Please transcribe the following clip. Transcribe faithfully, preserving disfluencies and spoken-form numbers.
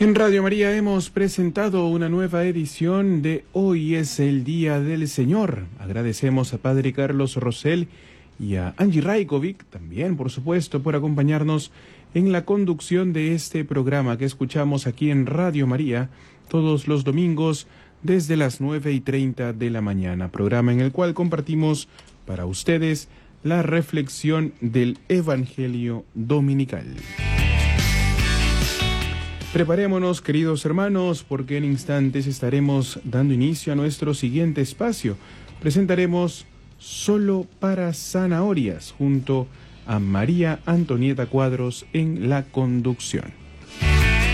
En Radio María hemos presentado una nueva edición de Hoy es el Día del Señor. Agradecemos a Padre Carlos Rosell y a Angie Rajkovic, también por supuesto, por acompañarnos en la conducción de este programa que escuchamos aquí en Radio María todos los domingos desde las nueve y treinta de la mañana. Programa en el cual compartimos para ustedes la reflexión del Evangelio Dominical. Preparémonos, queridos hermanos, porque en instantes estaremos dando inicio a nuestro siguiente espacio. Presentaremos Solo para Zanahorias, junto a María Antonieta Cuadros en la conducción.